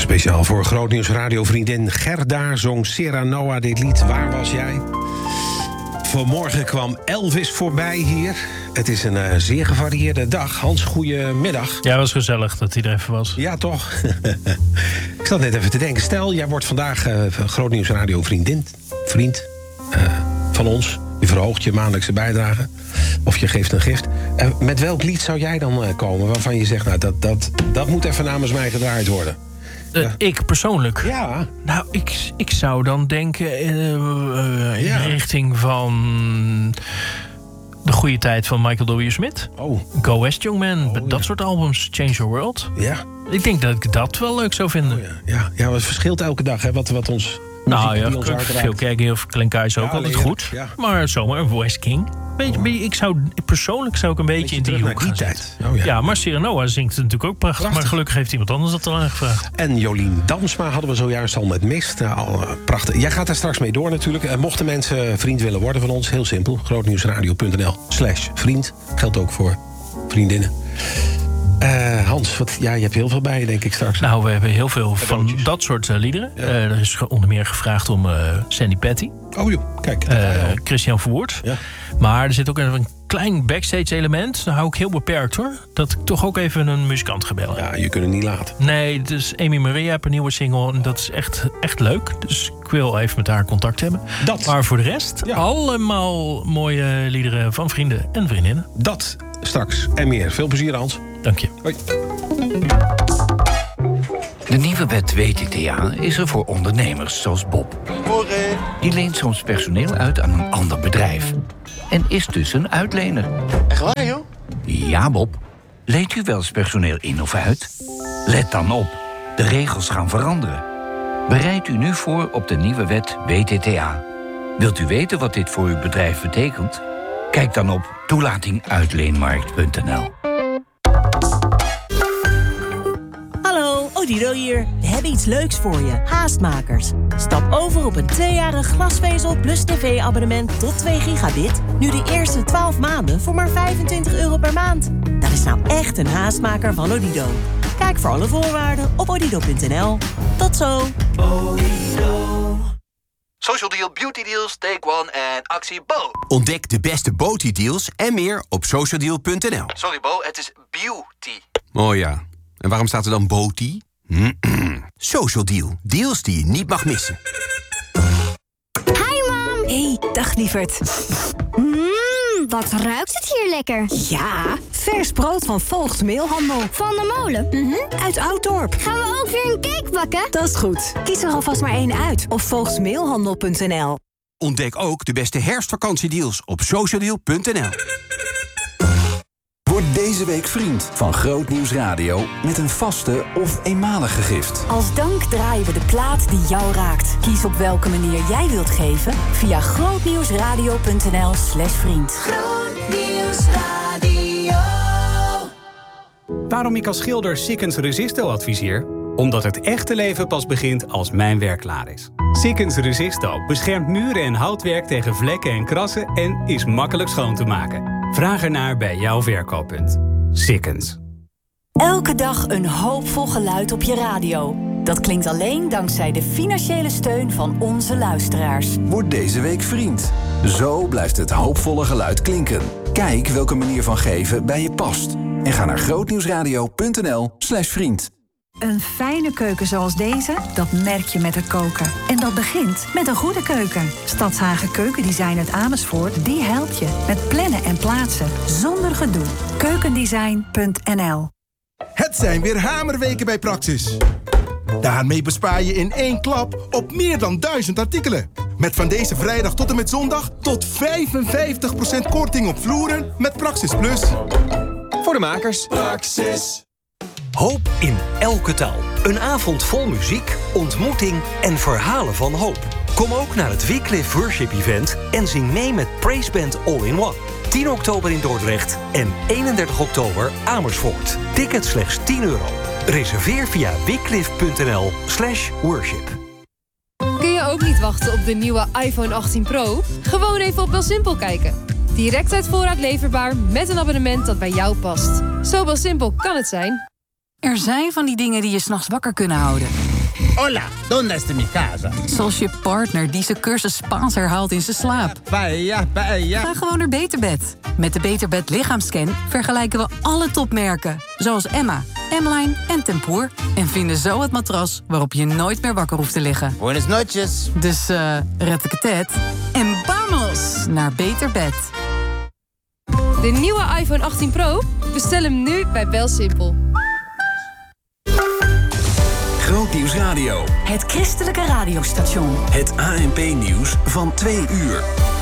Speciaal voor Grootnieuws radiovriendin Gerda zong Sera Noah dit lied Waar was jij? Vanmorgen kwam Elvis voorbij hier. Het is een zeer gevarieerde dag. Hans, goedemiddag. Ja, het was gezellig dat hij er even was. Ja, toch? Ik zat net even te denken. Stel, jij wordt vandaag Grootnieuws radiovriend van ons. Je verhoogt je maandelijkse bijdrage. Of je geeft een gift. Met welk lied zou jij dan komen waarvan je zegt... nou, dat moet even namens mij gedraaid worden? Ik persoonlijk? Ja. Nou, ik zou dan denken in richting van De Goede Tijd van Michael W. Smith. Oh. Go West, Young Man. Dat soort albums. Change Your World. Ja. Ik denk dat ik dat wel leuk zou vinden. Ja, het verschilt elke dag, hè, wat ons... Nou ja, veel kijken of Klinkhuis ook altijd goed. Ja. Maar zomaar West King. Persoonlijk zou ik een beetje in die hoek gaan zitten. Ja, maar Sera Noah zingt het natuurlijk ook prachtig. Maar gelukkig heeft iemand anders dat al aangevraagd. En Jolien Dansma hadden we zojuist al met Mist. Prachtig. Jij gaat daar straks mee door natuurlijk. Mochten mensen vriend willen worden van ons, heel simpel. Grootnieuwsradio.nl/vriend. Geldt ook voor vriendinnen. Hans, je hebt heel veel bij je, denk ik, straks. Nou, we hebben heel veel van dat soort liederen. Ja. Er is onder meer gevraagd om Sandy Patty. Oh joh, kijk. Christian Verwoerd. Ja. Maar er zit ook een klein backstage element. Dan hou ik heel beperkt, hoor. Dat ik toch ook even een muzikant ga bellen. Ja, je kunt het niet laten. Nee, dus Amy Maria heeft een nieuwe single. En dat is echt leuk. Dus ik wil even met haar contact hebben. Maar voor de rest, allemaal mooie liederen van vrienden en vriendinnen. Dat straks en meer. Veel plezier, Hans. Dank je. Hoi. De nieuwe wet WTTA is er voor ondernemers zoals Bob. Die leent soms personeel uit aan een ander bedrijf. En is dus een uitlener. Echt waar, joh? Ja, Bob. Leent u wel eens personeel in of uit? Let dan op. De regels gaan veranderen. Bereid u nu voor op de nieuwe wet WTTA. Wilt u weten wat dit voor uw bedrijf betekent? Kijk dan op toelatinguitleenmarkt.nl. Hallo, Odido hier. We hebben iets leuks voor je. Haastmakers. Stap over op een 2-jarig glasvezel plus tv-abonnement tot 2 gigabit. Nu de eerste 12 maanden voor maar €25 per maand. Dat is nou echt een haastmaker van Odido. Kijk voor alle voorwaarden op odido.nl. Tot zo. Odido. Social Deal, Beauty Deals, Take One en actie Bo. Ontdek de beste beauty deals en meer op socialdeal.nl. Sorry Bo, het is beauty. Oh ja, en waarom staat er dan beauty? Social Deal, deals die je niet mag missen. Hi, mam. Hey, dag lieverd. Wat ruikt het hier lekker. Ja, vers brood van Voogd Meelhandel. Van de molen? Uit Ouddorp. Gaan we ook weer een cake bakken? Dat is goed. Kies er alvast maar één uit op voogdsmeelhandel.nl. Ontdek ook de beste herfstvakantiedeals op socialdeal.nl. Word deze week vriend van Grootnieuws Radio met een vaste of eenmalige gift. Als dank draaien we de plaat die jou raakt. Kies op welke manier jij wilt geven via grootnieuwsradio.nl/vriend. Grootnieuws Radio. Waarom ik als schilder Sikkens Resisto adviseer? Omdat het echte leven pas begint als mijn werk klaar is. Sikkens Resisto beschermt muren en houtwerk tegen vlekken en krassen en is makkelijk schoon te maken. Vraag ernaar bij jouw verkooppunt. Sikkens. Elke dag een hoopvol geluid op je radio. Dat klinkt alleen dankzij de financiële steun van onze luisteraars. Word deze week vriend. Zo blijft het hoopvolle geluid klinken. Kijk welke manier van geven bij je past. En ga naar grootnieuwsradio.nl/vriend. Een fijne keuken zoals deze, dat merk je met het koken. En dat begint met een goede keuken. Stadshagen Keukendesign uit Amersfoort, die helpt je. Met plannen en plaatsen, zonder gedoe. Keukendesign.nl. Het zijn weer hamerweken bij Praxis. Daarmee bespaar je in één klap op meer dan 1000 artikelen. Met van deze vrijdag tot en met zondag tot 55% korting op vloeren met Praxis Plus. Voor de makers. Praxis. Hoop in elke taal. Een avond vol muziek, ontmoeting en verhalen van hoop. Kom ook naar het Wycliffe Worship Event en zing mee met Praise Band All in One. 10 oktober in Dordrecht en 31 oktober Amersfoort. Ticket slechts €10. Reserveer via wycliffe.nl/worship. Kun je ook niet wachten op de nieuwe iPhone 18 Pro? Gewoon even op BelSimpel kijken. Direct uit voorraad leverbaar met een abonnement dat bij jou past. Zo simpel kan het zijn. Er zijn van die dingen die je 's nachts wakker kunnen houden. Hola, ¿dónde está mi casa? Zoals je partner die zijn cursus Spaans herhaalt in zijn slaap. Paella. Ga gewoon naar Beterbed. Met de Beterbed lichaamscan vergelijken we alle topmerken. Zoals Emma, M-Line en Tempoor. En vinden zo het matras waarop je nooit meer wakker hoeft te liggen. Buenas noches. Dus red ik het tet en vamos naar Beterbed. De nieuwe iPhone 18 Pro? Bestel hem nu bij BelSimpel. Grootnieuws Radio. Het christelijke radiostation. Het ANP-nieuws van 2 uur.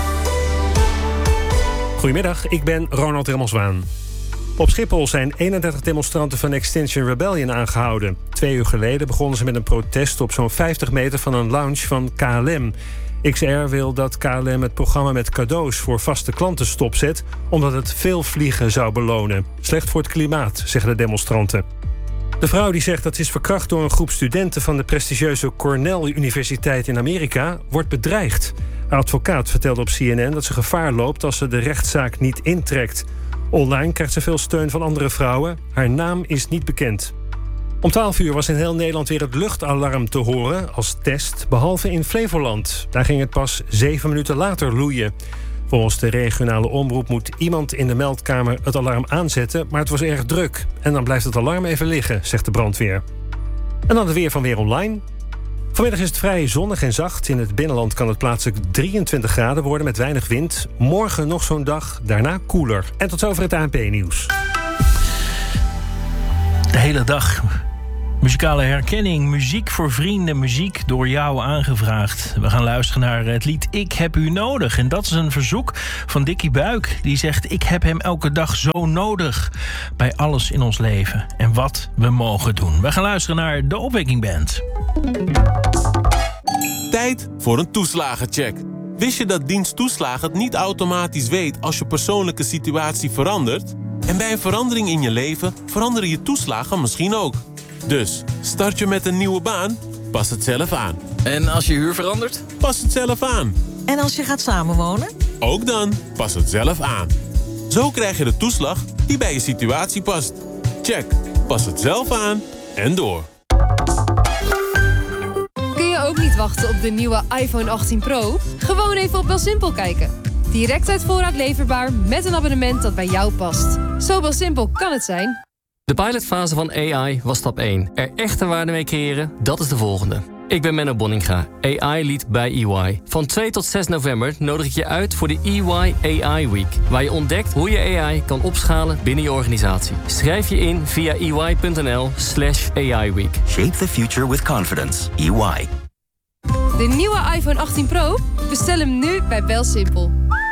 Goedemiddag, ik ben Ronald Remmelswaan. Op Schiphol zijn 31 demonstranten van Extinction Rebellion aangehouden. 2 uur geleden begonnen ze met een protest op zo'n 50 meter van een lounge van KLM. XR wil dat KLM het programma met cadeaus voor vaste klanten stopzet, omdat het veel vliegen zou belonen. Slecht voor het klimaat, zeggen de demonstranten. De vrouw die zegt dat ze is verkracht door een groep studenten van de prestigieuze Cornell Universiteit in Amerika, wordt bedreigd. Haar advocaat vertelde op CNN dat ze gevaar loopt als ze de rechtszaak niet intrekt. Online krijgt ze veel steun van andere vrouwen. Haar naam is niet bekend. Om 12 uur was in heel Nederland weer het luchtalarm te horen als test, behalve in Flevoland. Daar ging het pas 7 minuten later loeien. Volgens de regionale omroep moet iemand in de meldkamer het alarm aanzetten, maar het was erg druk. En dan blijft het alarm even liggen, zegt de brandweer. En dan het weer van Weer Online. Vanmiddag is het vrij zonnig en zacht. In het binnenland kan het plaatselijk 23 graden worden met weinig wind. Morgen nog zo'n dag, daarna koeler. En tot zover het ANP-nieuws. De hele dag muzikale herkenning, muziek voor vrienden, muziek door jou aangevraagd. We gaan luisteren naar het lied Ik heb u nodig. En dat is een verzoek van Dickie Buik. Die zegt, ik heb hem elke dag zo nodig bij alles in ons leven en wat we mogen doen. We gaan luisteren naar de Opwekking Band. Tijd voor een toeslagencheck. Wist je dat dienst toeslagen het niet automatisch weet als je persoonlijke situatie verandert? En bij een verandering in je leven veranderen je toeslagen misschien ook. Dus, start je met een nieuwe baan? Pas het zelf aan. En als je huur verandert? Pas het zelf aan. En als je gaat samenwonen? Ook dan, pas het zelf aan. Zo krijg je de toeslag die bij je situatie past. Check, pas het zelf aan en door. Kun je ook niet wachten op de nieuwe iPhone 18 Pro? Gewoon even op BelSimpel kijken. Direct uit voorraad leverbaar met een abonnement dat bij jou past. Zo BelSimpel kan het zijn. De pilotfase van AI was stap 1. Er echte waarde mee creëren, dat is de volgende. Ik ben Menno Bonninga, AI-lead bij EY. Van 2 tot 6 november nodig ik je uit voor de EY AI Week, waar je ontdekt hoe je AI kan opschalen binnen je organisatie. Schrijf je in via ey.nl/AI Week. Shape the future with confidence. EY. De nieuwe iPhone 18 Pro? Bestel hem nu bij BelSimpel.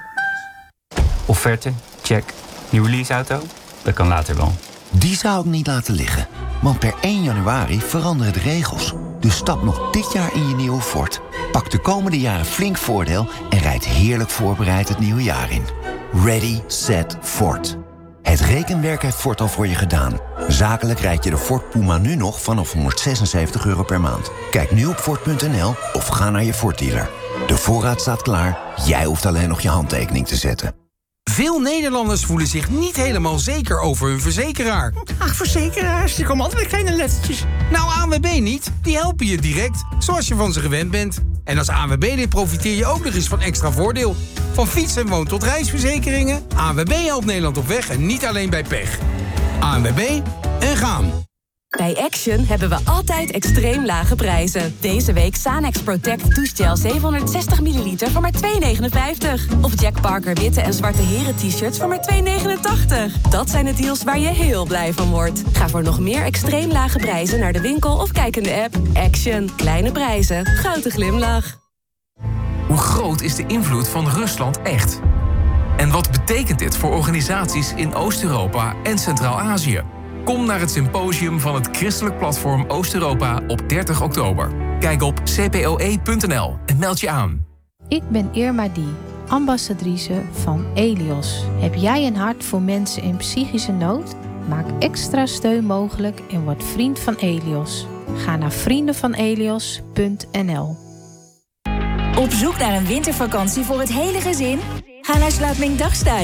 Offerte? Check. Nieuwe leaseauto? Dat kan later wel. Die zou ik niet laten liggen. Want per 1 januari veranderen de regels. Dus stap nog dit jaar in je nieuwe Ford. Pak de komende jaren flink voordeel en rijd heerlijk voorbereid het nieuwe jaar in. Ready, set, Ford. Het rekenwerk heeft Ford al voor je gedaan. Zakelijk rijd je de Ford Puma nu nog vanaf €176 per maand. Kijk nu op Ford.nl of ga naar je Ford-dealer. De voorraad staat klaar, jij hoeft alleen nog je handtekening te zetten. Veel Nederlanders voelen zich niet helemaal zeker over hun verzekeraar. Ach, verzekeraars, die komen altijd met kleine lettertjes. Nou, ANWB niet. Die helpen je direct, zoals je van ze gewend bent. En als ANWB-lid profiteer je ook nog eens van extra voordeel. Van fiets- en woon- tot reisverzekeringen. ANWB helpt Nederland op weg en niet alleen bij pech. ANWB en gaan. Bij Action hebben we altijd extreem lage prijzen. Deze week Sanex Protect douchegel 760 ml voor maar €2,59. Of Jack Parker witte en zwarte heren t-shirts voor maar €2,89. Dat zijn de deals waar je heel blij van wordt. Ga voor nog meer extreem lage prijzen naar de winkel of kijk in de app. Action. Kleine prijzen. Grote glimlach. Hoe groot is de invloed van Rusland echt? En wat betekent dit voor organisaties in Oost-Europa en Centraal-Azië? Kom naar het symposium van het Christelijk Platform Oost-Europa op 30 oktober. Kijk op cpoe.nl en meld je aan. Ik ben Irma Die, ambassadrice van Elios. Heb jij een hart voor mensen in psychische nood? Maak extra steun mogelijk en word vriend van Elios. Ga naar vriendenvanelios.nl. Op zoek naar een wintervakantie voor het hele gezin? Ga naar Sluitming Dagstein.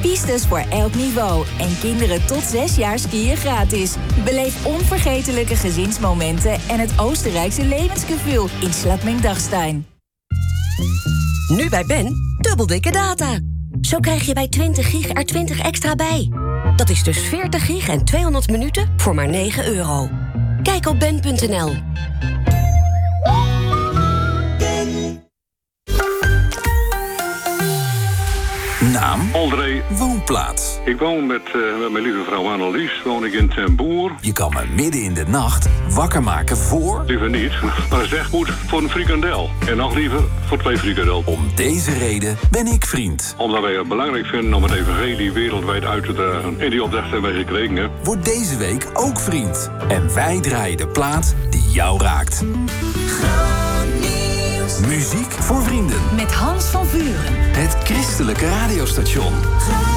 Pistes voor elk niveau. En kinderen tot 6 jaar skiën gratis. Beleef onvergetelijke gezinsmomenten en het Oostenrijkse levensgevoel in Schladming-Dachstein. Nu bij Ben, dubbel dikke data. Zo krijg je bij 20 gig er 20 extra bij. Dat is dus 40 gig en 200 minuten voor maar €9. Kijk op ben.nl. Naam? André. Woonplaats? Ik woon met mijn lieve vrouw Annelies. Woon ik in Ten Boer. Je kan me midden in de nacht wakker maken voor... Liever niet, maar als het echt moet, voor een frikandel. En nog liever voor 2 frikandel. Om deze reden ben ik vriend. Omdat wij het belangrijk vinden om het evangelie wereldwijd uit te dragen. En die opdracht hebben wij gekregen, hè. Word deze week ook vriend. En wij draaien de plaat die jou raakt. Muziek voor vrienden. Met Hans van Vuren. Het christelijke radiostation.